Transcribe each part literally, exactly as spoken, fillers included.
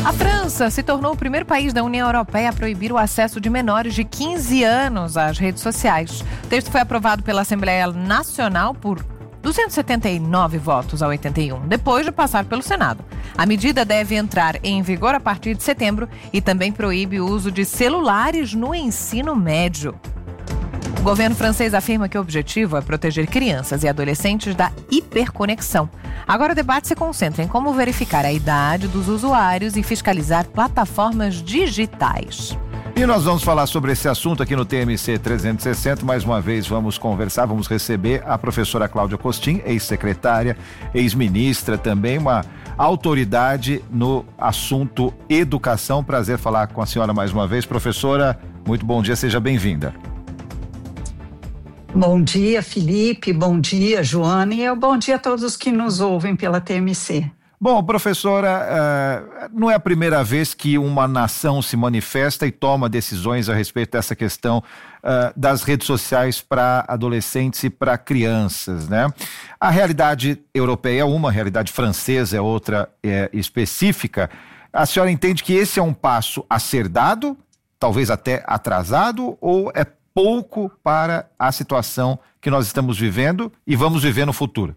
A França se tornou o primeiro país da União Europeia a proibir o acesso de menores de quinze anos às redes sociais. O texto foi aprovado pela Assembleia Nacional por duzentos e setenta e nove votos a oitenta e um, depois de passar pelo Senado. A medida deve entrar em vigor a partir de setembro e também proíbe o uso de celulares no ensino médio. O governo francês afirma que o objetivo é proteger crianças e adolescentes da hiperconexão. Agora o debate se concentra em como verificar a idade dos usuários e fiscalizar plataformas digitais. E nós vamos falar sobre esse assunto aqui no T M C trezentos e sessenta. Mais uma vez vamos conversar, vamos receber a professora Cláudia Costin, ex-secretária, ex-ministra, também uma autoridade no assunto educação. Prazer falar com a senhora mais uma vez. Professora, muito bom dia, seja bem-vinda. Bom dia, Felipe, bom dia, Joana, e bom dia a todos que nos ouvem pela T M C. Bom, professora, não é a primeira vez que uma nação se manifesta e toma decisões a respeito dessa questão das redes sociais para adolescentes e para crianças, né? A realidade europeia é uma, a realidade francesa é outra é, específica. A senhora entende que esse é um passo a ser dado, talvez até atrasado, ou é pouco para a situação que nós estamos vivendo e vamos viver no futuro?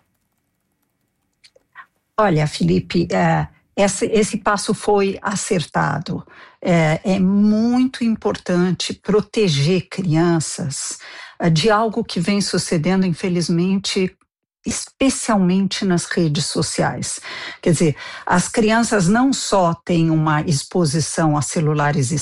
Olha, Felipe, é, esse, esse passo foi acertado. É, é muito importante proteger crianças é, de algo que vem sucedendo, infelizmente, especialmente nas redes sociais. Quer dizer, as crianças não só têm uma exposição a celulares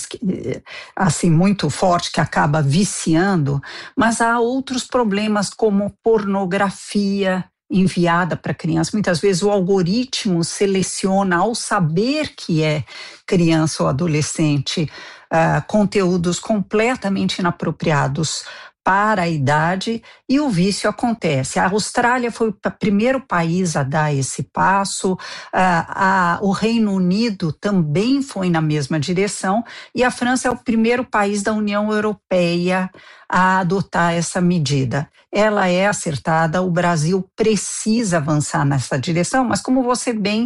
assim muito forte que acaba viciando, mas há outros problemas como pornografia enviada para criança. Muitas vezes o algoritmo seleciona, ao saber que é criança ou adolescente, uh, conteúdos completamente inapropriados para a idade, e o vício acontece. A Austrália foi o primeiro país a dar esse passo, a, a, o Reino Unido também foi na mesma direção, e a França é o primeiro país da União Europeia a adotar essa medida. Ela é acertada, o Brasil precisa avançar nessa direção, mas como você bem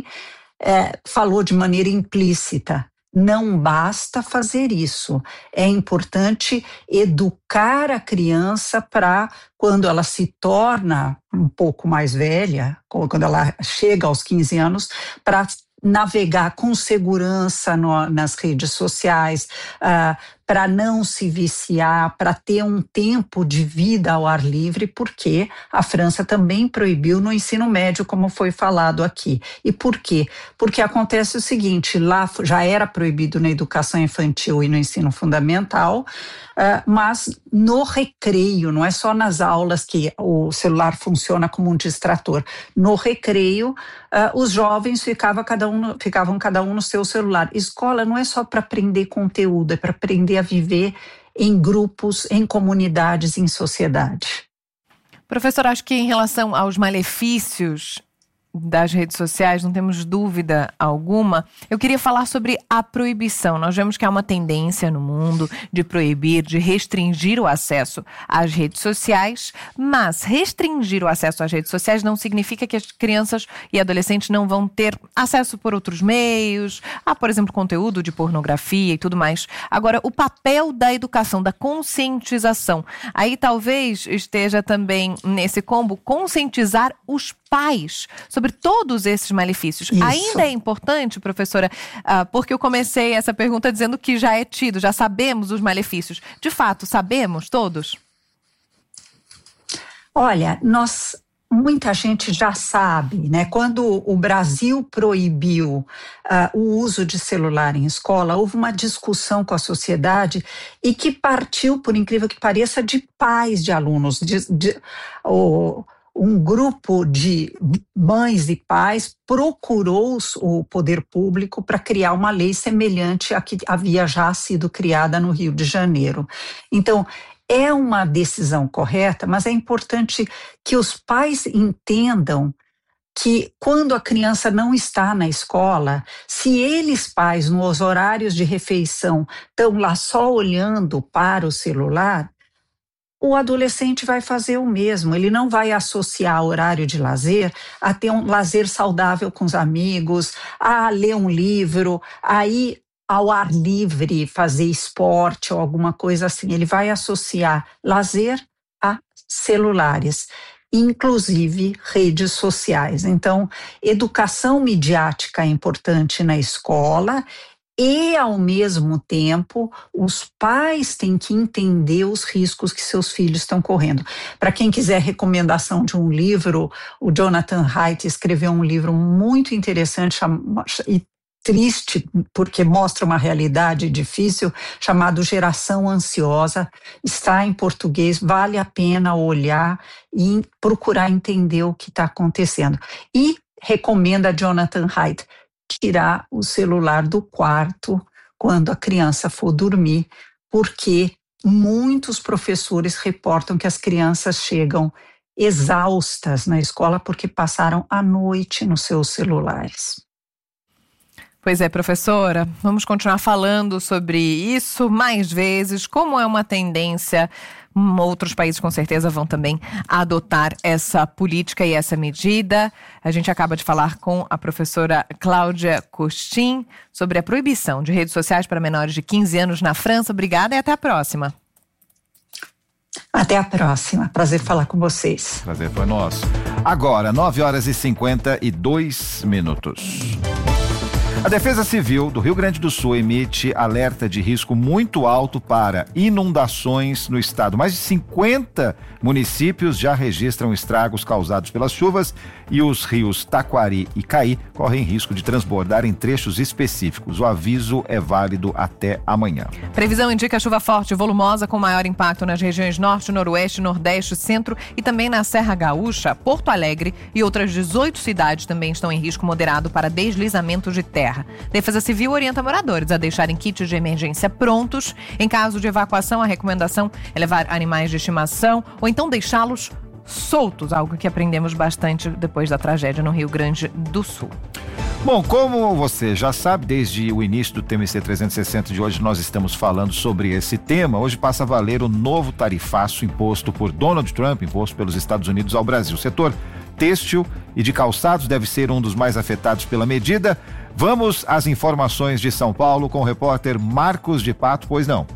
é, falou de maneira implícita, não basta fazer isso. É importante educar a criança para, quando ela se torna um pouco mais velha, quando ela chega aos quinze anos, para navegar com segurança no, nas redes sociais, uh, para não se viciar, para ter um tempo de vida ao ar livre, porque a França também proibiu no ensino médio, como foi falado aqui. E por quê? Porque acontece o seguinte, lá já era proibido na educação infantil e no ensino fundamental, uh, mas no recreio, não é só nas aulas que o celular funciona como um distrator. No recreio, uh, os jovens ficavam cada, um, ficavam cada um no seu celular. Escola não é só para aprender conteúdo, é para aprender a viver em grupos, em comunidades, em sociedade. Professor, acho que em relação aos malefícios das redes sociais, não temos dúvida alguma. Eu queria falar sobre a proibição. Nós vemos que há uma tendência no mundo de proibir, de restringir o acesso às redes sociais, mas restringir o acesso às redes sociais não significa que as crianças e adolescentes não vão ter acesso por outros meios, a, por exemplo, conteúdo de pornografia e tudo mais. Agora, o papel da educação, da conscientização, aí talvez esteja também nesse combo conscientizar os pais sobre todos esses malefícios. Isso. Ainda é importante, professora, uh, porque eu comecei essa pergunta dizendo que já é tido, já sabemos os malefícios. De fato, sabemos todos? Olha, nós, muita gente já sabe, né? Quando o Brasil proibiu uh, o uso de celular em escola, houve uma discussão com a sociedade e que partiu, por incrível que pareça, de pais de alunos, de, de, o, um grupo de mães e pais procurou o poder público para criar uma lei semelhante à que havia já sido criada no Rio de Janeiro. Então, é uma decisão correta, mas é importante que os pais entendam que quando a criança não está na escola, se eles pais nos horários de refeição estão lá só olhando para o celular, o adolescente vai fazer o mesmo. Ele não vai associar horário de lazer a ter um lazer saudável com os amigos, a ler um livro, a ir ao ar livre, fazer esporte ou alguma coisa assim. Ele vai associar lazer a celulares, inclusive redes sociais. Então, educação midiática é importante na escola. E, ao mesmo tempo, os pais têm que entender os riscos que seus filhos estão correndo. Para quem quiser recomendação de um livro, o Jonathan Haidt escreveu um livro muito interessante e triste, porque mostra uma realidade difícil, chamado Geração Ansiosa. Está em português, vale a pena olhar e procurar entender o que está acontecendo. E recomenda a Jonathan Haidt tirar o celular do quarto quando a criança for dormir, porque muitos professores reportam que as crianças chegam exaustas na escola porque passaram a noite nos seus celulares. Pois é, professora, vamos continuar falando sobre isso mais vezes, como é uma tendência. Outros países com certeza vão também adotar essa política e essa medida. A gente acaba de falar com a professora Cláudia Costin sobre a proibição de redes sociais para menores de quinze anos na França. Obrigada e até a próxima. Até a próxima. Prazer falar com vocês. Prazer foi nosso. Agora, nove horas e cinquenta e dois minutos. A Defesa Civil do Rio Grande do Sul emite alerta de risco muito alto para inundações no estado. Mais de cinquenta municípios já registram estragos causados pelas chuvas e os rios Taquari e Caí correm risco de transbordar em trechos específicos. O aviso é válido até amanhã. Previsão indica chuva forte e volumosa com maior impacto nas regiões Norte, Noroeste, Nordeste, Centro e também na Serra Gaúcha, Porto Alegre e outras dezoito cidades também estão em risco moderado para deslizamento de terra. Defesa Civil orienta moradores a deixarem kits de emergência prontos. Em caso de evacuação, a recomendação é levar animais de estimação ou então deixá-los soltos, algo que aprendemos bastante depois da tragédia no Rio Grande do Sul. Bom, como você já sabe, desde o início do T M C trezentos e sessenta de hoje nós estamos falando sobre esse tema. Hoje passa a valer o novo tarifaço imposto por Donald Trump, imposto pelos Estados Unidos ao Brasil. O setor têxtil e de calçados deve ser um dos mais afetados pela medida. Vamos às informações de São Paulo com o repórter Marcos de Pato, pois não?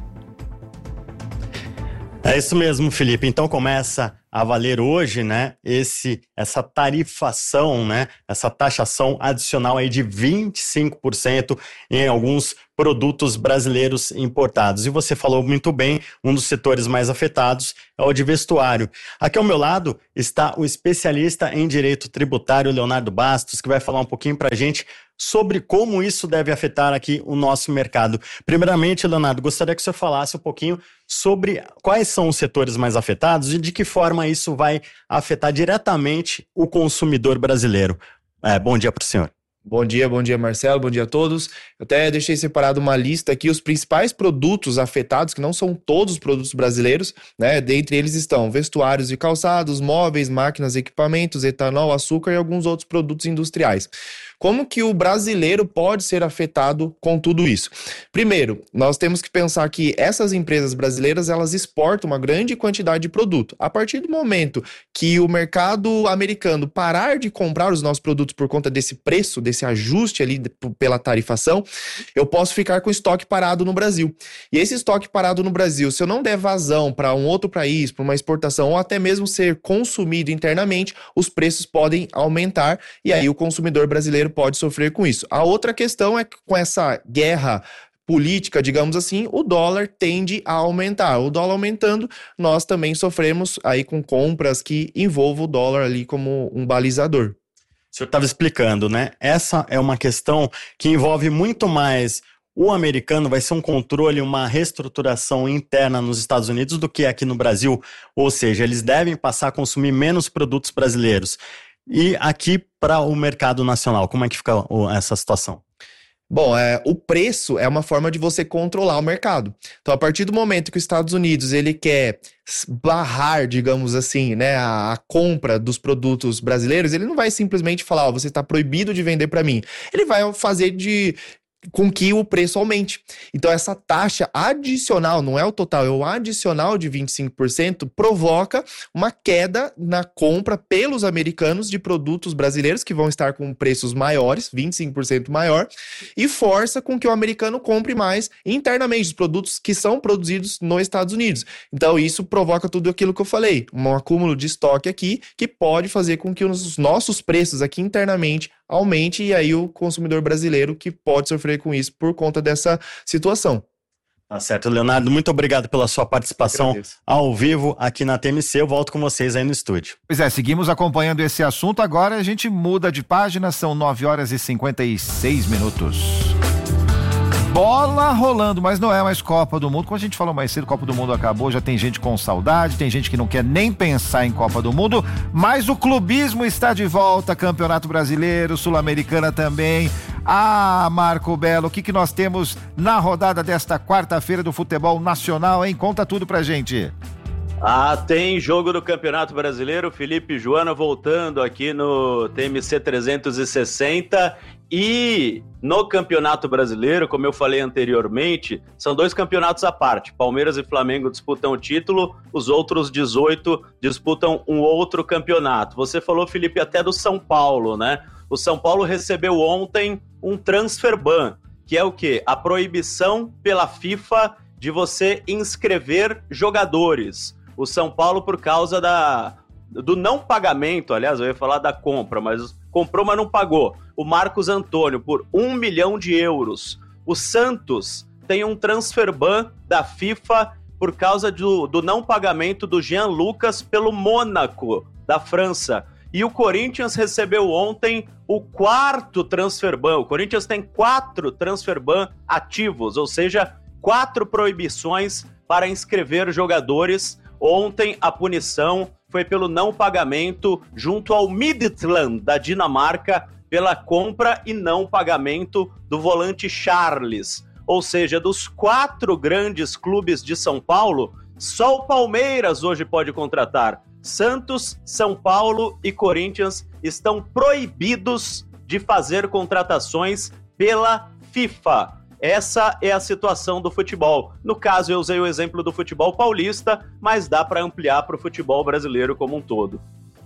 É isso mesmo, Felipe. Então começa a valer hoje, né, esse, essa tarifação, né, essa taxação adicional aí de vinte e cinco por cento em alguns produtos brasileiros importados. E você falou muito bem, um dos setores mais afetados é o de vestuário. Aqui ao meu lado está o especialista em direito tributário, Leonardo Bastos, que vai falar um pouquinho para a gente sobre como isso deve afetar aqui o nosso mercado. Primeiramente, Leonardo, gostaria que o senhor falasse um pouquinho sobre quais são os setores mais afetados e de que forma isso vai afetar diretamente o consumidor brasileiro. É, bom dia para o senhor. Bom dia, bom dia Marcelo, bom dia a todos. Eu até deixei separado uma lista aqui, os principais produtos afetados, que não são todos os produtos brasileiros, né? Dentre eles estão vestuários e calçados, móveis, máquinas, equipamentos, etanol, açúcar e alguns outros produtos industriais. Como que o brasileiro pode ser afetado com tudo isso? Primeiro, nós temos que pensar que essas empresas brasileiras, elas exportam uma grande quantidade de produto. A partir do momento que o mercado americano parar de comprar os nossos produtos por conta desse preço, desse ajuste ali pela tarifação, eu posso ficar com estoque parado no Brasil. E esse estoque parado no Brasil, se eu não der vazão para um outro país, para uma exportação, ou até mesmo ser consumido internamente, os preços podem aumentar e aí o consumidor brasileiro pode sofrer com isso. A outra questão é que com essa guerra política, digamos assim, o dólar tende a aumentar. O dólar aumentando, nós também sofremos aí com compras que envolvam o dólar ali como um balizador. O senhor estava explicando, né? Essa é uma questão que envolve muito mais o americano, vai ser um controle, uma reestruturação interna nos Estados Unidos do que aqui no Brasil. Ou seja, eles devem passar a consumir menos produtos brasileiros. E aqui para o mercado nacional, como é que fica essa situação? Bom, é, o preço é uma forma de você controlar o mercado. Então, a partir do momento que os Estados Unidos ele quer barrar, digamos assim, né, a, a compra dos produtos brasileiros, ele não vai simplesmente falar, ó, você está proibido de vender para mim. Ele vai fazer de com que o preço aumente. Então essa taxa adicional, não é o total, é o adicional de vinte e cinco por cento, provoca uma queda na compra pelos americanos de produtos brasileiros que vão estar com preços maiores, vinte e cinco por cento maior, e força com que o americano compre mais internamente os produtos que são produzidos nos Estados Unidos. Então isso provoca tudo aquilo que eu falei, um acúmulo de estoque aqui que pode fazer com que os nossos preços aqui internamente aumente, e aí o consumidor brasileiro que pode sofrer com isso por conta dessa situação. Tá certo, Leonardo, muito obrigado pela sua participação ao vivo aqui na T M C. Eu volto com vocês aí no estúdio. Pois é, seguimos acompanhando esse assunto. Agora a gente muda de página, são nove horas e cinquenta e seis minutos. Bola rolando, mas não é mais Copa do Mundo. Como a gente falou mais cedo, Copa do Mundo acabou, já tem gente com saudade, tem gente que não quer nem pensar em Copa do Mundo, mas o clubismo está de volta, Campeonato Brasileiro, Sul-Americana também. Ah, Marco Belo, o que, que nós temos na rodada desta quarta-feira do futebol nacional, hein? Conta tudo pra gente. Ah, tem jogo do Campeonato Brasileiro, Felipe e Joana voltando aqui no T M C trezentos e sessenta, e no Campeonato Brasileiro, como eu falei anteriormente, são dois campeonatos à parte. Palmeiras e Flamengo disputam o título, os outros dezoito disputam um outro campeonato. Você falou, Felipe, até do São Paulo, né? O São Paulo recebeu ontem um transfer ban, que é o quê? A proibição pela FIFA de você inscrever jogadores. O São Paulo, por causa da, do não pagamento, aliás, eu ia falar da compra, mas comprou, mas não pagou. O Marcos Antônio, por um milhão de euros. O Santos tem um transfer ban da FIFA por causa do, do não pagamento do Jean Lucas pelo Mônaco, da França. E o Corinthians recebeu ontem o quarto transfer ban. O Corinthians tem quatro transfer ban ativos, ou seja, quatro proibições para inscrever jogadores. Ontem a punição foi pelo não pagamento junto ao Midtjylland da Dinamarca pela compra e não pagamento do volante Charles. Ou seja, dos quatro grandes clubes de São Paulo, só o Palmeiras hoje pode contratar. Santos, São Paulo e Corinthians estão proibidos de fazer contratações pela FIFA. Essa é a situação do futebol. No caso, eu usei o exemplo do futebol paulista, mas dá para ampliar para o futebol brasileiro como um todo.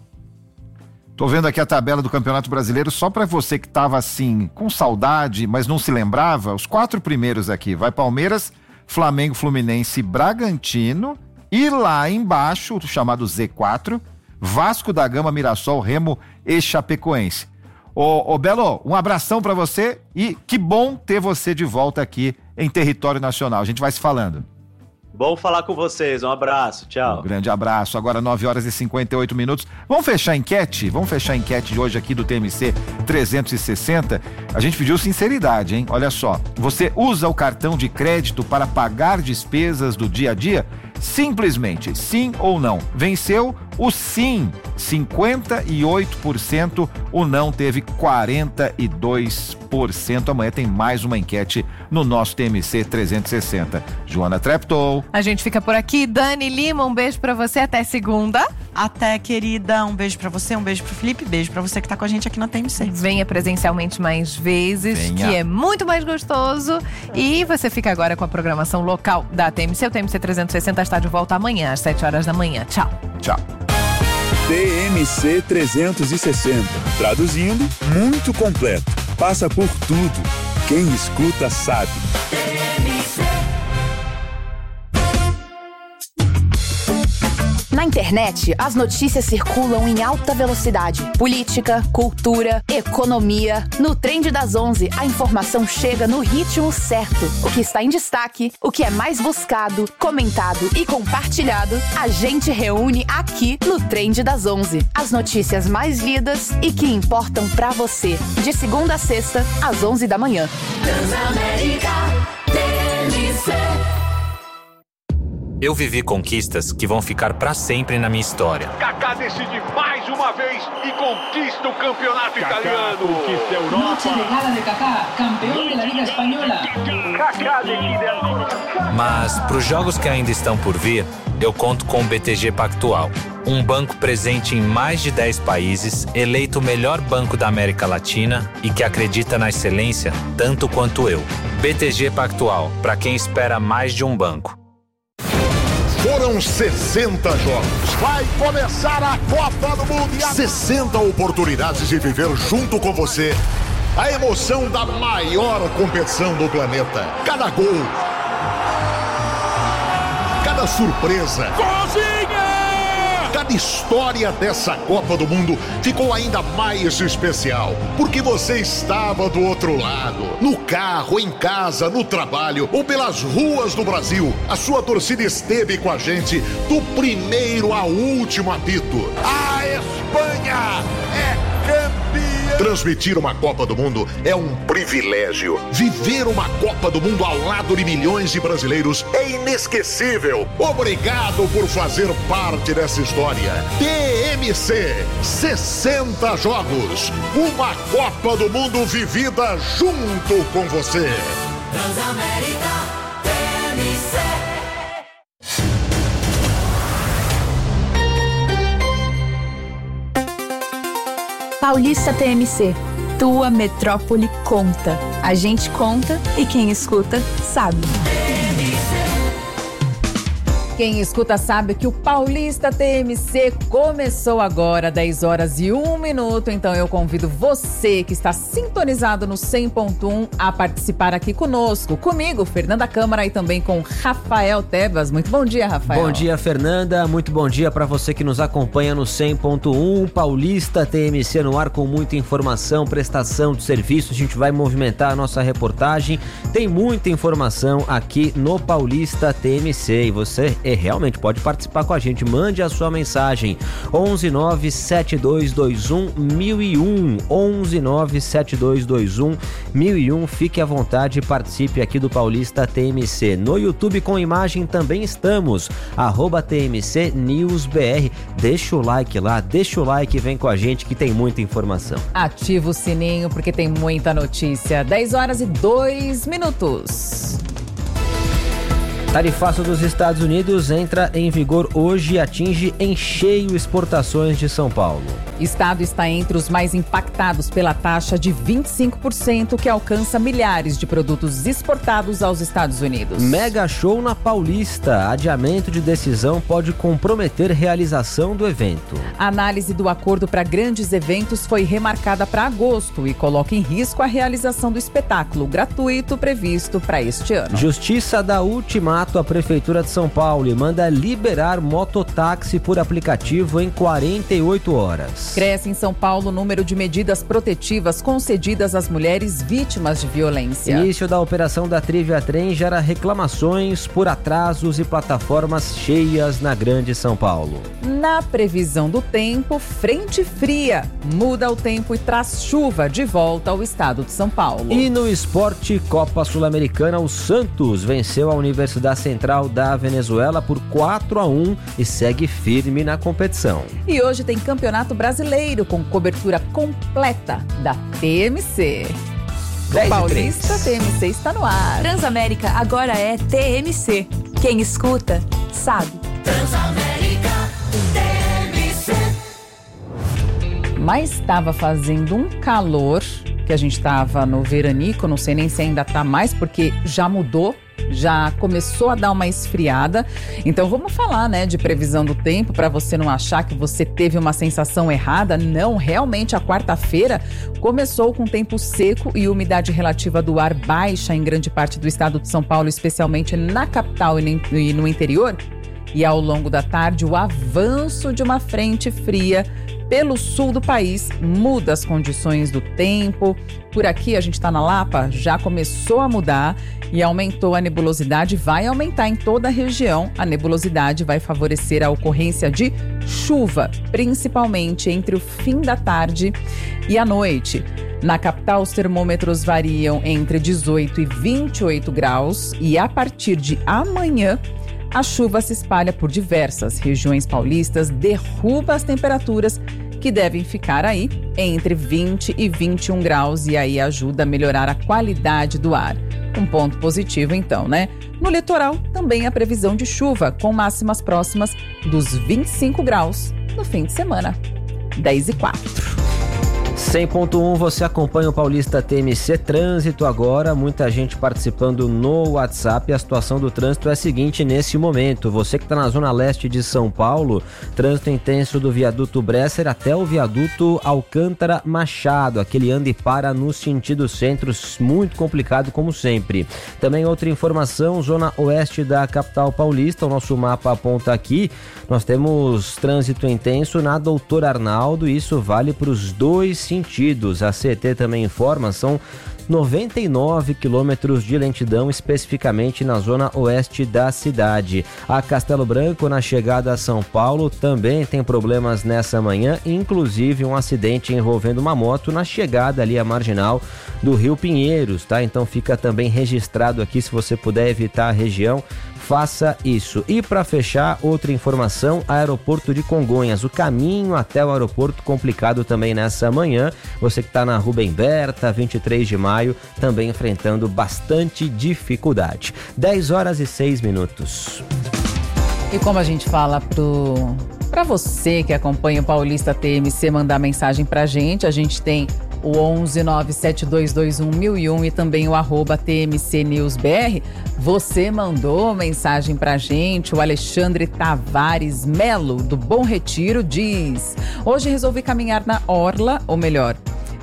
Tô vendo aqui a tabela do Campeonato Brasileiro, só para você que tava assim, com saudade, mas não se lembrava, os quatro primeiros aqui, vai Palmeiras, Flamengo, Fluminense, Bragantino, e lá embaixo, o chamado Z quatro, Vasco da Gama, Mirassol, Remo e Chapecoense. Ô, ô Belo, um abração pra você e que bom ter você de volta aqui em território nacional. A gente vai se falando. Bom falar com vocês, um abraço, tchau. Um grande abraço, agora nove horas e cinquenta e oito minutos. Vamos fechar a enquete? Vamos fechar a enquete de hoje aqui do T M C trezentos e sessenta. A gente pediu sinceridade, hein? Olha só, você usa o cartão de crédito para pagar despesas do dia a dia? Simplesmente, sim ou não? Venceu o sim, cinquenta e oito por cento, o não teve quarenta e dois por cento. Amanhã tem mais uma enquete no nosso T M C trezentos e sessenta. Joana Treptow. A gente fica por aqui. Dani Lima, um beijo pra você, até segunda. Até, querida, um beijo pra você, um beijo pro Felipe, beijo pra você que tá com a gente aqui na T M C. Venha presencialmente mais vezes, Venha. que é muito mais gostoso. E você fica agora com a programação local da T M C. O T M C trezentos e sessenta está de volta amanhã, às sete horas da manhã. Tchau. Tchau. T M C trezentos e sessenta. Traduzindo, muito completo. Passa por tudo. Quem escuta sabe. Na internet, as notícias circulam em alta velocidade. Política, cultura, economia. No Trend das onze, a informação chega no ritmo certo. O que está em destaque, o que é mais buscado, comentado e compartilhado, a gente reúne aqui no Trend das onze. As notícias mais lidas e que importam pra você. De segunda a sexta, às onze da manhã. Transamérica T M C. Eu vivi conquistas que vão ficar pra sempre na minha história. Kaká decide mais uma vez e conquista o campeonato Kaká italiano. Conquista a Europa. Noche de gala de Kaká, campeão da Liga Espanhola. Kaká decide a... Mas pros jogos que ainda estão por vir, eu conto com o B T G Pactual. Um banco presente em mais de dez países, eleito o melhor banco da América Latina e que acredita na excelência tanto quanto eu. B T G Pactual, para quem espera mais de um banco. Foram sessenta jogos. Vai começar a Copa do Mundo. sessenta oportunidades de viver junto com você a emoção da maior competição do planeta. Cada gol, cada surpresa, cozinha! Cada história dessa Copa do Mundo ficou ainda mais especial, porque você estava do outro lado, no carro, em casa, no trabalho ou pelas ruas do Brasil. A sua torcida esteve com a gente do primeiro ao último apito. A Espanha é campeã! Transmitir uma Copa do Mundo é um privilégio. Viver uma Copa do Mundo ao lado de milhões de brasileiros é inesquecível. Obrigado por fazer parte dessa história. T M C, sessenta jogos. Uma Copa do Mundo vivida junto com você. Transamérica T M C. Paulista T M C, tua metrópole conta. A gente conta e quem escuta sabe. Quem escuta sabe que o Paulista T M C começou agora, dez horas e um minuto. Então eu convido você que está sintonizado no cem ponto um a participar aqui conosco. Comigo, Fernanda Câmara, e também com Rafael Tebas. Muito bom dia, Rafael. Bom dia, Fernanda. Muito bom dia para você que nos acompanha no cem ponto um. Paulista T M C no ar com muita informação, prestação de serviço. A gente vai movimentar a nossa reportagem. Tem muita informação aqui no Paulista T M C e você E realmente pode participar com a gente. Mande a sua mensagem onze nove sete dois dois um mil e um onze nove sete dois dois um mil e um. Fique à vontade e participe aqui do Paulista T M C. No YouTube com imagem também estamos, arroba T M C News B R. Deixa o like lá, deixa o like e vem com a gente que tem muita informação. Ativa o sininho porque tem muita notícia. dez horas e dois minutos. Tarifaço dos Estados Unidos entra em vigor hoje e atinge em cheio exportações de São Paulo. O estado está entre os mais impactados pela taxa de vinte e cinco por cento que alcança milhares de produtos exportados aos Estados Unidos. Mega show na Paulista. Adiamento de decisão pode comprometer realização do evento. A análise do acordo para grandes eventos foi remarcada para agosto e coloca em risco a realização do espetáculo gratuito previsto para este ano. Justiça dá ultimato à Prefeitura de São Paulo e manda liberar mototáxi por aplicativo em quarenta e oito horas. Cresce em São Paulo o número de medidas protetivas concedidas às mulheres vítimas de violência. Início da operação da Trivia Trem gera reclamações por atrasos e plataformas cheias na Grande São Paulo. Na previsão do tempo, frente fria muda o tempo e traz chuva de volta ao estado de São Paulo. E no esporte, Copa Sul-Americana, o Santos venceu a Universidade Central da Venezuela por quatro a um e segue firme na competição. E hoje tem Campeonato Brasileiro com cobertura completa da T M C. O Paulista T M C está no ar. Transamérica agora é T M C. Quem escuta, sabe. Transamérica T M C. Mas estava fazendo um calor, que a gente estava no veranico, não sei nem se ainda está mais, porque já mudou. Já começou a dar uma esfriada. Então vamos falar, né, de previsão do tempo para você não achar que você teve uma sensação errada. Não, realmente a quarta-feira começou com tempo seco e umidade relativa do ar baixa em grande parte do estado de São Paulo, especialmente na capital e no interior. E ao longo da tarde, o avanço de uma frente fria pelo sul do país muda as condições do tempo. Por aqui, a gente está na Lapa, já começou a mudar e aumentou a nebulosidade, vai aumentar em toda a região. A nebulosidade vai favorecer a ocorrência de chuva, principalmente entre o fim da tarde e a noite. Na capital, os termômetros variam entre dezoito e vinte e oito graus e a partir de amanhã, a chuva se espalha por diversas regiões paulistas, derruba as temperaturas que devem ficar aí entre vinte e vinte e um graus e aí ajuda a melhorar a qualidade do ar. Um ponto positivo então, né? No litoral, também a previsão de chuva, com máximas próximas dos vinte e cinco graus no fim de semana. dez e quatro. cem ponto um, você acompanha o Paulista T M C Trânsito agora, muita gente participando no WhatsApp. A situação do trânsito é a seguinte nesse momento: você que está na zona leste de São Paulo, trânsito intenso do viaduto Bresser até o viaduto Alcântara Machado, aquele anda e para no sentido centro, muito complicado como sempre. Também outra informação, zona oeste da capital paulista, o nosso mapa aponta aqui, nós temos trânsito intenso na Doutor Arnaldo, isso vale para os dois sentidos. A C E T também informa, são noventa e nove quilômetros de lentidão, especificamente na zona oeste da cidade. A Castelo Branco, na chegada a São Paulo, também tem problemas nessa manhã, inclusive um acidente envolvendo uma moto na chegada ali à marginal do Rio Pinheiros, tá? Então fica também registrado aqui, se você puder evitar a região, faça isso. E para fechar, outra informação, aeroporto de Congonhas, o caminho até o aeroporto complicado também nessa manhã. Você que está na Rubem Berta, vinte e três de maio, também enfrentando bastante dificuldade. dez horas e seis minutos. E como a gente fala pro para você que acompanha o Paulista T M C mandar mensagem pra gente, a gente tem o onze nove sete dois dois um mil e um e também o arroba T M C News B R. Você mandou mensagem pra gente, o Alexandre Tavares Melo, do Bom Retiro, diz: hoje resolvi caminhar na orla, ou melhor,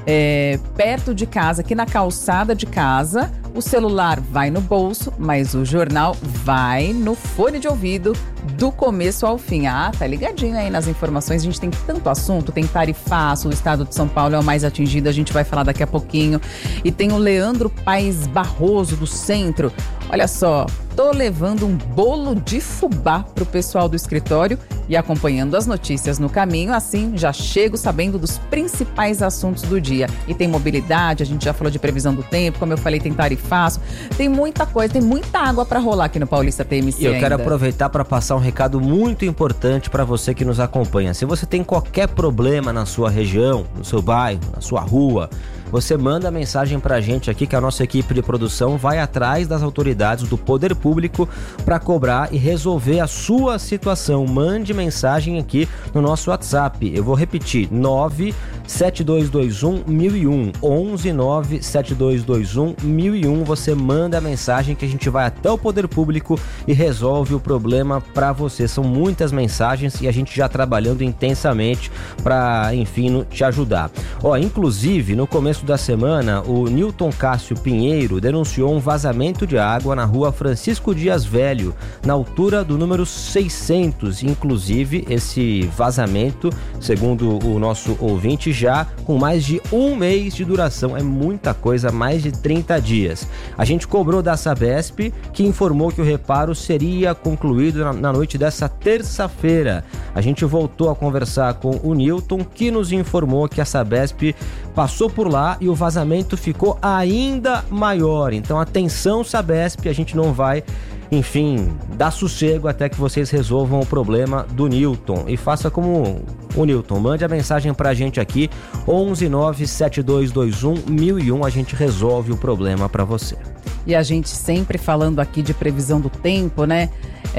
é, perto de casa, aqui na calçada de casa. O celular vai no bolso, mas o jornal vai no fone de ouvido do começo ao fim. Ah, tá ligadinho aí nas informações. A gente tem tanto assunto, tem tarifaço, o estado de São Paulo é o mais atingido, a gente vai falar daqui a pouquinho. E tem o Leandro Paes Barroso, do Centro. Olha só, tô levando um bolo de fubá pro pessoal do escritório e acompanhando as notícias no caminho, assim já chego sabendo dos principais assuntos do dia. E tem mobilidade, a gente já falou de previsão do tempo, como eu falei, tem tarifaço, tem muita coisa, tem muita água para rolar aqui no Paulista T M C. E eu ainda quero aproveitar para passar um recado muito importante para você que nos acompanha. Se você tem qualquer problema na sua região, no seu bairro, na sua rua, você manda mensagem pra gente aqui, que a nossa equipe de produção vai atrás das autoridades do poder público para cobrar e resolver a sua situação. Mande mensagem aqui no nosso WhatsApp. Eu vou repetir: nove sete dois dois um mil e um, onze nove sete dois dois um mil e um. Você manda a mensagem que a gente vai até o poder público e resolve o problema para você. São muitas mensagens e a gente já trabalhando intensamente para, enfim, te ajudar. Ó, inclusive, no começo da semana, o Newton Cássio Pinheiro denunciou um vazamento de água na rua Francisco Dias Velho, na altura do número seiscentos. Inclusive, esse vazamento, segundo o nosso ouvinte, já com mais de um mês de duração. É muita coisa, mais de trinta dias. A gente cobrou da Sabesp, que informou que o reparo seria concluído na, na noite dessa terça-feira. A gente voltou a conversar com o Newton, que nos informou que a Sabesp passou por lá e o vazamento ficou ainda maior. Então, atenção, Sabesp, a gente não vai, enfim, dar sossego até que vocês resolvam o problema do Newton. E faça como o Newton, mande a mensagem pra gente aqui, onze nove sete dois dois um mil e um, a gente resolve o problema pra você. E a gente sempre falando aqui de previsão do tempo, né?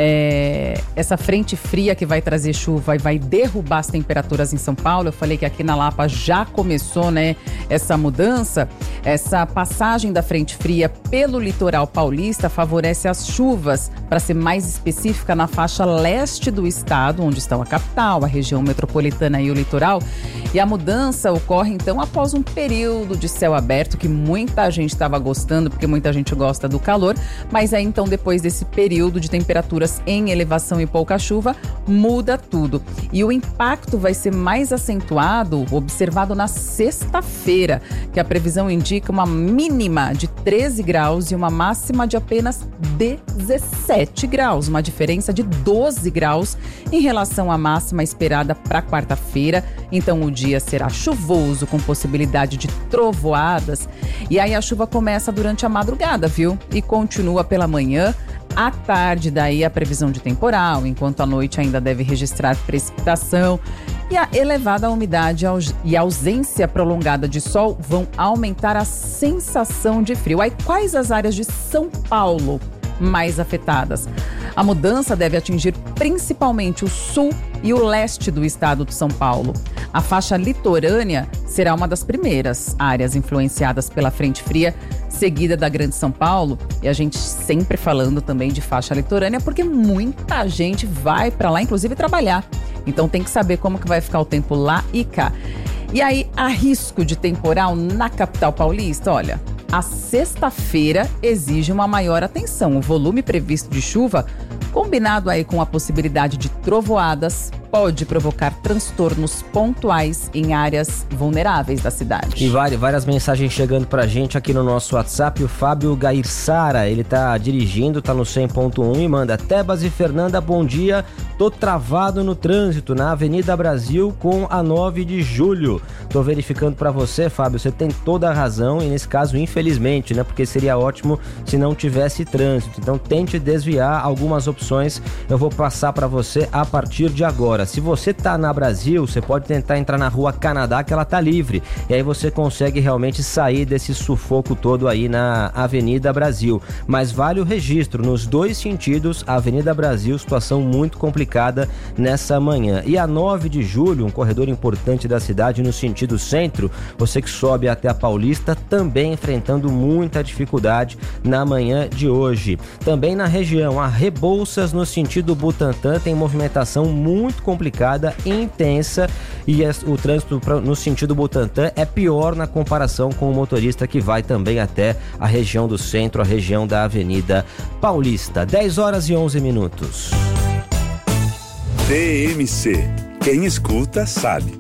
É, essa frente fria que vai trazer chuva e vai derrubar as temperaturas em São Paulo. Eu falei que aqui na Lapa já começou, né, essa mudança. Essa passagem da frente fria pelo litoral paulista favorece as chuvas, para ser mais específica, na faixa leste do estado, onde estão a capital, a região metropolitana e o litoral. E a mudança ocorre então após um período de céu aberto que muita gente estava gostando, porque muita gente gosta do calor, mas aí então depois desse período de temperaturas em elevação e pouca chuva, muda tudo. E o impacto vai ser mais acentuado, observado na sexta-feira, que a previsão indica uma mínima de treze graus e uma máxima de apenas dezessete graus, uma diferença de doze graus em relação à máxima esperada para quarta-feira. Então o dia será chuvoso, com possibilidade de trovoadas, e aí a chuva começa durante a madrugada, viu? E continua pela manhã. À tarde, daí a previsão de temporal, enquanto à noite ainda deve registrar precipitação. E a elevada umidade e a ausência prolongada de sol vão aumentar a sensação de frio. Aí, quais as áreas de São Paulo mais afetadas? A mudança deve atingir principalmente o sul e o leste do estado de São Paulo. A faixa litorânea será uma das primeiras áreas influenciadas pela frente fria, seguida da Grande São Paulo. E a gente sempre falando também de faixa litorânea, porque muita gente vai para lá, inclusive trabalhar. Então tem que saber como que vai ficar o tempo lá e cá. E aí, há risco de temporal na capital paulista? Olha, a sexta-feira exige uma maior atenção. O volume previsto de chuva, combinado aí com a possibilidade de trovoadas, pode provocar transtornos pontuais em áreas vulneráveis da cidade. E várias, várias mensagens chegando pra gente aqui no nosso WhatsApp. O Fábio Gairçara, ele tá dirigindo, tá no cem ponto um e manda: Tebas e Fernanda, bom dia. Tô travado no trânsito na Avenida Brasil com a nove de julho. Tô verificando pra você, Fábio, você tem toda a razão e nesse caso, infelizmente, né? Porque seria ótimo se não tivesse trânsito. Então tente desviar algumas opções. Eu vou passar pra você a partir de agora. Se você tá na Brasil, você pode tentar entrar na Rua Canadá, que ela tá livre. E aí você consegue realmente sair desse sufoco todo aí na Avenida Brasil. Mas vale o registro, nos dois sentidos, a Avenida Brasil, situação muito complicada nessa manhã. E a nove de julho, um corredor importante da cidade no sentido centro, você que sobe até a Paulista, também enfrentando muita dificuldade na manhã de hoje. Também na região, a Rebouças, no sentido Butantã, tem movimentação muito complicada e intensa, e o trânsito no sentido Butantã é pior na comparação com o motorista que vai também até a região do centro, a região da Avenida Paulista. dez horas e onze minutos. T M C. Quem escuta sabe.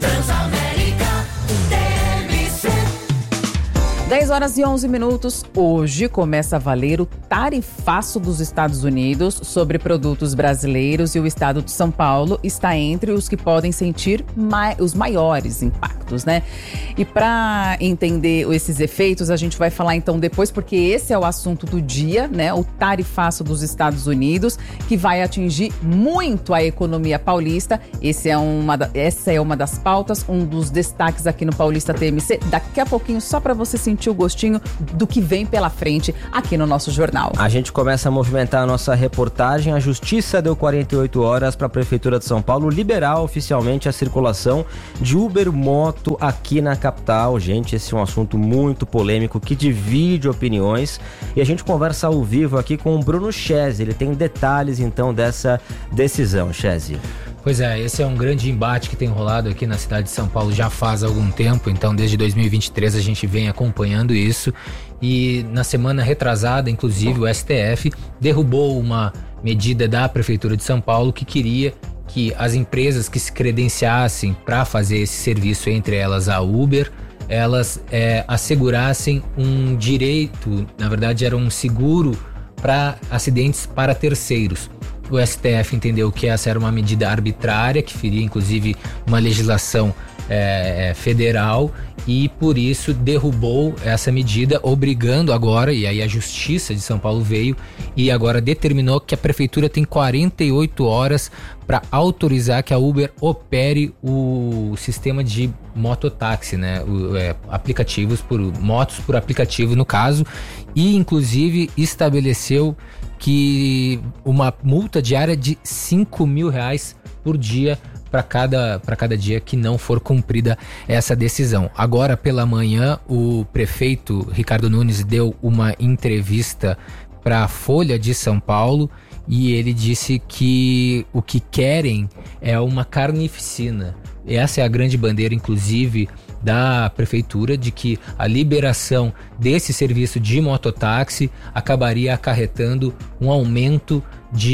dez horas e onze minutos. Hoje começa a valer o tarifaço dos Estados Unidos sobre produtos brasileiros e o estado de São Paulo está entre os que podem sentir mai- os maiores impactos, né? E para entender esses efeitos, a gente vai falar então depois, porque esse é o assunto do dia, né? O tarifaço dos Estados Unidos, que vai atingir muito a economia paulista. Esse é uma da, essa é uma das pautas, um dos destaques aqui no Paulista T M C. Daqui a pouquinho, só para você sentir o gostinho do que vem pela frente aqui no nosso jornal. A gente começa a movimentar a nossa reportagem. A Justiça deu quarenta e oito horas para a Prefeitura de São Paulo liberar oficialmente a circulação de Uber Moto aqui na capital. Gente, esse é um assunto muito polêmico que divide opiniões e a gente conversa ao vivo aqui com o Bruno Chesi. Ele tem detalhes então dessa decisão, Chesi. Pois é, esse é um grande embate que tem rolado aqui na cidade de São Paulo já faz algum tempo, então desde dois mil e vinte e três a gente vem acompanhando isso e na semana retrasada, inclusive, o S T F derrubou uma medida da Prefeitura de São Paulo que queria que as empresas que se credenciassem para fazer esse serviço, entre elas a Uber, elas é, assegurassem um direito, na verdade era um seguro para acidentes para terceiros. O S T F entendeu que essa era uma medida arbitrária, que feria inclusive uma legislação é, federal e por isso derrubou essa medida, obrigando agora, e aí a Justiça de São Paulo veio e agora determinou que a Prefeitura tem quarenta e oito horas para autorizar que a Uber opere o sistema de mototáxi, né? O, é, aplicativos por motos por aplicativo no caso, e inclusive estabeleceu que uma multa diária de cinco mil reais por dia para cada, para cada dia que não for cumprida essa decisão. Agora pela manhã, o prefeito Ricardo Nunes deu uma entrevista para a Folha de São Paulo e ele disse que o que querem é uma carnificina. Essa é a grande bandeira, inclusive, da prefeitura, de que a liberação desse serviço de mototáxi acabaria acarretando um aumento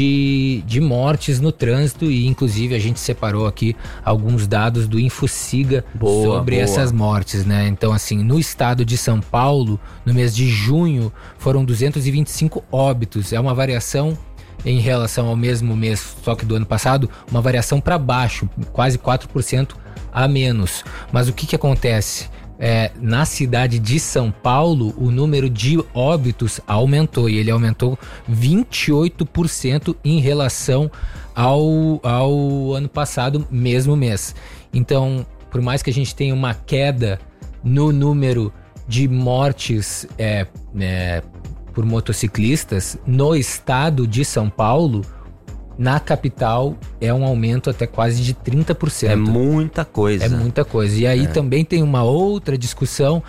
de, de mortes no trânsito e inclusive a gente separou aqui alguns dados do InfoSiga boa, sobre boa. essas mortes, né? Então assim, no estado de São Paulo, no mês de junho, foram duzentos e vinte e cinco óbitos, é uma variação em relação ao mesmo mês, só que do ano passado, uma variação para baixo, quase quatro por cento a menos. Mas o que que acontece? É, na cidade de São Paulo, o número de óbitos aumentou e ele aumentou vinte e oito por cento em relação ao, ao ano passado, mesmo mês. Então, por mais que a gente tenha uma queda no número de mortes é, é, por motociclistas, no estado de São Paulo, na capital é um aumento até quase de trinta por cento. É muita coisa. É muita coisa. E aí É. também tem uma outra discussão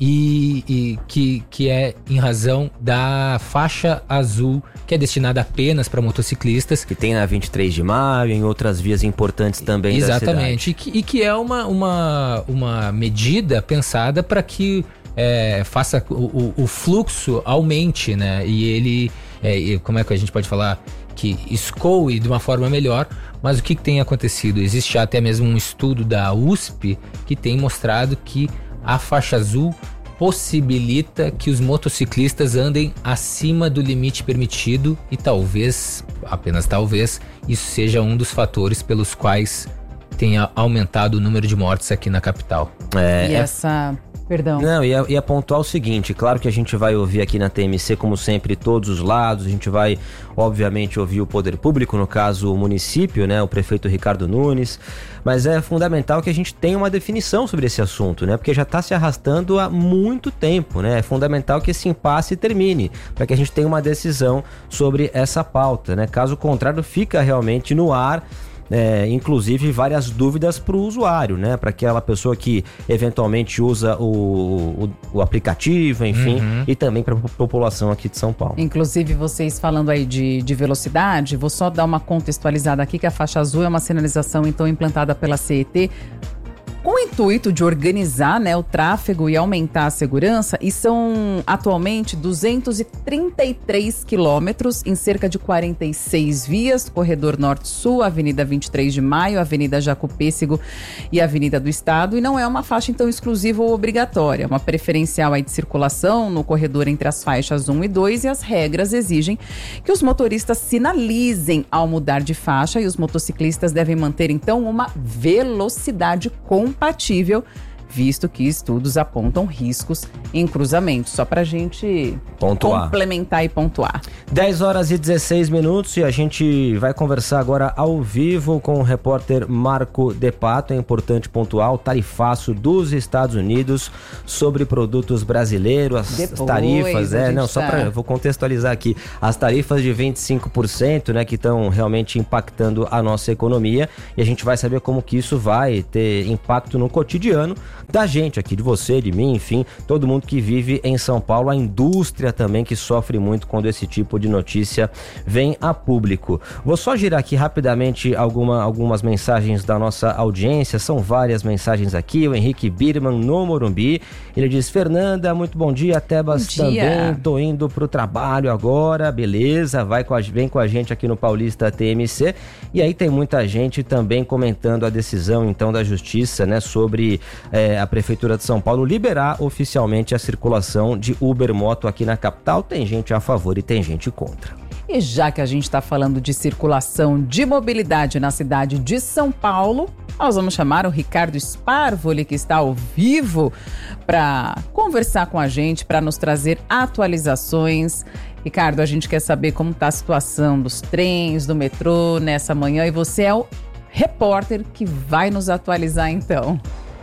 e, e que, que é em razão da faixa azul, que é destinada apenas para motociclistas. Que tem na vinte e três de maio, em outras vias importantes também da cidade. Exatamente. E que, e que é uma, uma, uma medida pensada para que é, faça o, o, o fluxo aumente, né? E ele, é, e como é que a gente pode falar? Que escoe de uma forma melhor. Mas o que, que tem acontecido? Existe até mesmo um estudo da U S P que tem mostrado que a faixa azul possibilita que os motociclistas andem acima do limite permitido e talvez, apenas talvez, isso seja um dos fatores pelos quais tenha aumentado o número de mortes aqui na capital. É, E é- essa... Perdão. Não, ia, ia pontuar o seguinte, claro que a gente vai ouvir aqui na T M C, como sempre, todos os lados, a gente vai, obviamente, ouvir o poder público, no caso, o município, né, o prefeito Ricardo Nunes, mas é fundamental que a gente tenha uma definição sobre esse assunto, né, porque já está se arrastando há muito tempo, né, é fundamental que esse impasse termine, para que a gente tenha uma decisão sobre essa pauta, né, caso contrário, fica realmente no ar. É, inclusive várias dúvidas para o usuário, né? Para aquela pessoa que eventualmente usa o, o, o aplicativo, enfim, Uhum. e também para a população aqui de São Paulo. Inclusive, vocês falando aí de, de velocidade, vou só dar uma contextualizada aqui, que a faixa azul é uma sinalização, então, implantada pela C E T, com o intuito de organizar, né, o tráfego e aumentar a segurança, e são atualmente duzentos e trinta e três quilômetros em cerca de quarenta e seis vias, corredor norte-sul, Avenida vinte e três de maio, Avenida Jaco Pêssego e Avenida do Estado, e não é uma faixa, então, exclusiva ou obrigatória, é uma preferencial aí de circulação no corredor entre as faixas um e dois, e as regras exigem que os motoristas sinalizem ao mudar de faixa, e os motociclistas devem manter, então, uma velocidade compatível, visto que estudos apontam riscos em cruzamentos. Só pra gente Pontuar. complementar e pontuar. dez horas e dezesseis minutos e a gente vai conversar agora ao vivo com o repórter Marco De Pato. É importante pontuar o tarifaço dos Estados Unidos sobre produtos brasileiros, as Depois tarifas, a é, gente não, só tá- para eu vou contextualizar aqui, as tarifas de vinte e cinco por cento, né, que estão realmente impactando a nossa economia, e a gente vai saber como que isso vai ter impacto no cotidiano da gente aqui, de você, de mim, enfim, todo mundo que vive em São Paulo, a indústria também que sofre muito quando esse tipo de notícia vem a público. Vou só girar aqui rapidamente alguma, algumas mensagens da nossa audiência, são várias mensagens aqui. O Henrique Birman no Morumbi, ele diz: Fernanda, muito bom dia, Tebas Bom dia. também, tô indo pro trabalho agora, beleza, vai com a, vem com a gente aqui no Paulista T M C. E aí tem muita gente também comentando a decisão então da Justiça, né, sobre é, a Prefeitura de São Paulo liberar oficialmente a circulação de Uber Moto aqui na capital. Tem gente a favor e tem gente contra. E já que a gente está falando de circulação de mobilidade na cidade de São Paulo, nós vamos chamar o Ricardo Sparvoli, que está ao vivo, para conversar com a gente, para nos trazer atualizações. Ricardo, a gente quer saber como está a situação dos trens, do metrô nessa manhã, e você é o repórter que vai nos atualizar então.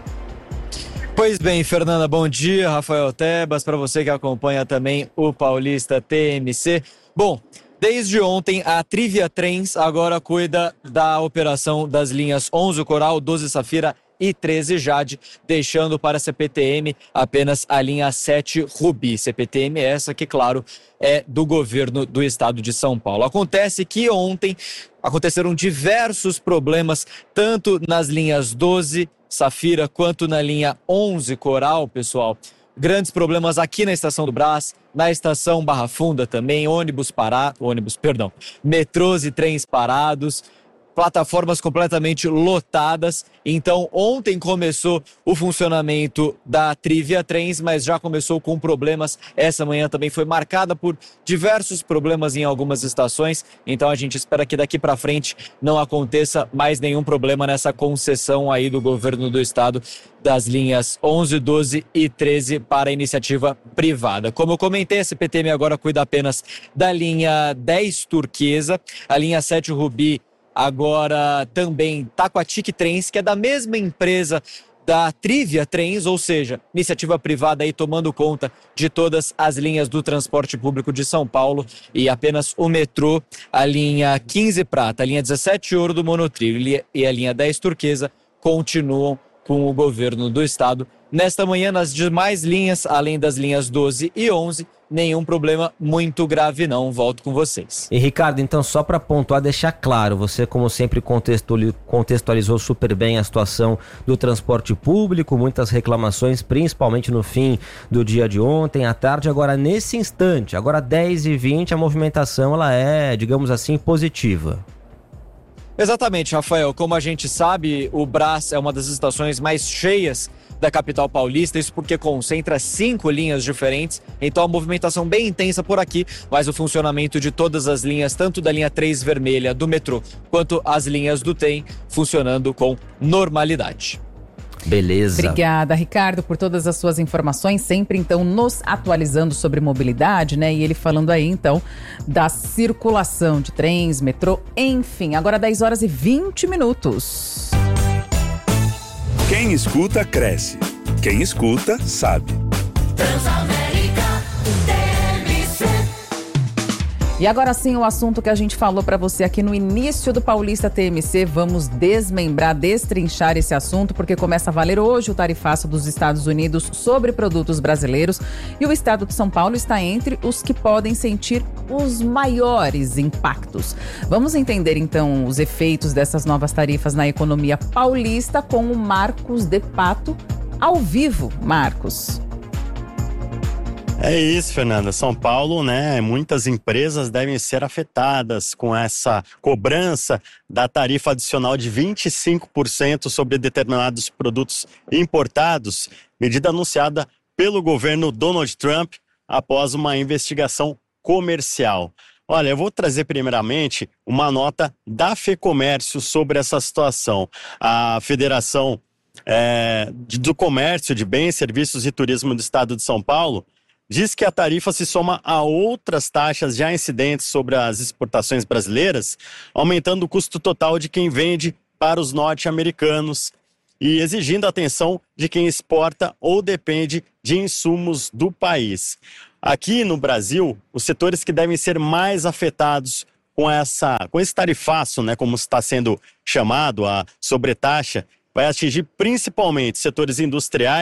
Pois bem, Fernanda, bom dia. Rafael Tebas, para você que acompanha também o Paulista T M C. Bom, desde ontem a Trivia Trens agora cuida da operação das linhas onze Coral, doze Safira e treze Jade, deixando para a C P T M apenas a linha sete Rubi. C P T M essa que, claro, é do governo do estado de São Paulo. Acontece que ontem aconteceram diversos problemas, tanto nas linhas doze Safira quanto na linha onze Coral, pessoal. Grandes problemas aqui na Estação do Brás, na Estação Barra Funda também, ônibus parados, ônibus, perdão, metrôs e trens parados, plataformas completamente lotadas. Então, ontem começou o funcionamento da Trivia Trens, mas já começou com problemas. Essa manhã também foi marcada por diversos problemas em algumas estações. Então, a gente espera que daqui para frente não aconteça mais nenhum problema nessa concessão aí do governo do estado das linhas onze, doze e treze para a iniciativa privada. Como eu comentei, a C P T M agora cuida apenas da linha dez Turquesa, a linha sete Rubi agora também tá com a Tic Trens, que é da mesma empresa da Trivia Trens, ou seja, iniciativa privada aí tomando conta de todas as linhas do transporte público de São Paulo, e apenas o metrô, a linha quinze prata, a linha dezessete ouro do monotrilho e a linha dez turquesa continuam com o governo do estado. Nesta manhã, nas demais linhas, além das linhas doze e onze, nenhum problema muito grave não. Volto com vocês. E Ricardo, então só para pontuar, deixar claro, você como sempre contextualizou super bem a situação do transporte público, muitas reclamações, principalmente no fim do dia de ontem, à tarde. Agora nesse instante, agora dez e vinte, a movimentação ela é, digamos assim, positiva. Exatamente, Rafael. Como a gente sabe, o Brás é uma das estações mais cheias da capital paulista, isso porque concentra cinco linhas diferentes, então a movimentação bem intensa por aqui, mas o funcionamento de todas as linhas, tanto da linha três vermelha do metrô, quanto as linhas do trem, funcionando com normalidade. Beleza. Obrigada, Ricardo, por todas as suas informações, sempre então nos atualizando sobre mobilidade, né? E ele falando aí então da circulação de trens, metrô, enfim. Agora dez horas e vinte minutos. Quem escuta, cresce. Quem escuta, sabe. E agora sim, o assunto que a gente falou para você aqui no início do Paulista T M C, vamos desmembrar, destrinchar esse assunto, porque começa a valer hoje o tarifaço dos Estados Unidos sobre produtos brasileiros, e o estado de São Paulo está entre os que podem sentir os maiores impactos. Vamos entender então os efeitos dessas novas tarifas na economia paulista com o Marcos de Pato ao vivo. Marcos. É isso, Fernanda. São Paulo, né? Muitas empresas devem ser afetadas com essa cobrança da tarifa adicional de vinte e cinco por cento sobre determinados produtos importados, medida anunciada pelo governo Donald Trump após uma investigação comercial. Olha, eu vou trazer primeiramente uma nota da FEComércio sobre essa situação. A Federação é, do Comércio de Bens, Serviços e Turismo do Estado de São Paulo diz que a tarifa se soma a outras taxas já incidentes sobre as exportações brasileiras, aumentando o custo total de quem vende para os norte-americanos e exigindo a atenção de quem exporta ou depende de insumos do país. Aqui no Brasil, os setores que devem ser mais afetados com, essa, com esse tarifaço, né, como está sendo chamado, a sobretaxa, vai atingir principalmente setores industriais,